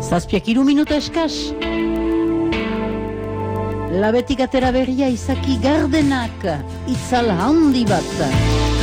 Zazpiak 3 minuto eskas. Labetik atera berria Izaki Gardenak, itzal handi bat.